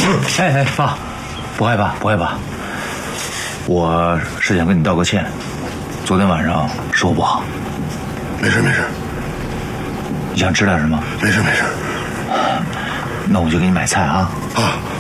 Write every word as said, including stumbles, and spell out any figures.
哎哎，爸，不害怕，不害怕。我是想跟你道个歉，昨天晚上是我不好。 没事没事。 你想吃点什么？ 没事没事。 那我就给你买菜啊。 啊。